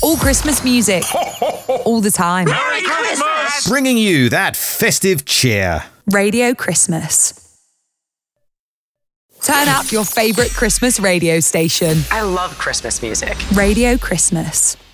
All Christmas music. All the time. Merry Christmas! Bringing you that festive cheer. Radio Christmas. Turn up your favourite Christmas radio station. I love Christmas music. Radio Christmas.